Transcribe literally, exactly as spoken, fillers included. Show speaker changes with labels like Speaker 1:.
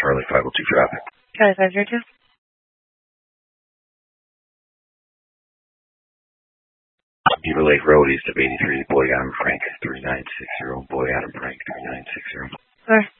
Speaker 1: Charlie five oh two traffic.
Speaker 2: Charlie five zero two.
Speaker 1: Beaver Lake Road, east of eighty-three, Boy Adam Frank, three nine six zero, Boy Adam Frank, three nine six zero.
Speaker 2: Where?